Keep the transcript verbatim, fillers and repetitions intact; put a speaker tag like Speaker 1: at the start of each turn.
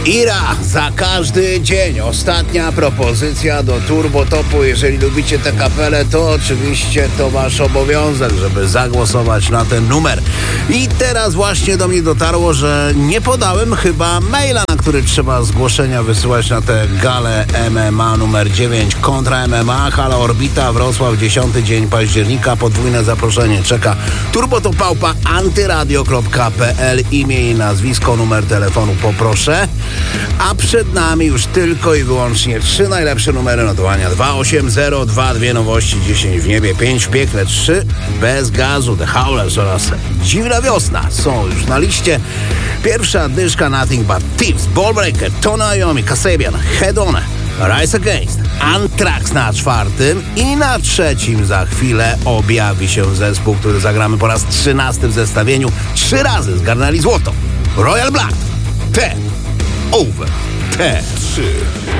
Speaker 1: Ira, za każdy dzień. Ostatnia propozycja do Turbo Topu. Jeżeli lubicie tę kapelę, to oczywiście to wasz obowiązek, żeby zagłosować na ten numer. I teraz właśnie do mnie dotarło, że nie podałem chyba maila, na który trzeba zgłoszenia wysyłać na tę galę M M A numer dziewięć kontra M M A. Hala Orbita, Wrocław, dziesiąty dzień października. Podwójne zaproszenie czeka. turbotopałpa antyradio kropka p l. Imię i nazwisko, numer telefonu poproszę. A przed nami już tylko i wyłącznie trzy najlepsze numery notowania. dwa osiem zero dwa, dwie nowości, dziesięć w niebie, pięć w piekle, trzy bez gazu, The Howlers oraz Dziwna Wiosna są już na liście. Pierwsza dyszka Nothing But Thieves, Ballbreaker, Tony Iommi, Kasabian, Head On, Rise Against, Anthrax na czwartym i na trzecim za chwilę objawi się zespół, który zagramy po raz trzynasty w zestawieniu. Trzy razy zgarnęli złoto. Royal Blood, Ten Over Ten.
Speaker 2: trzy.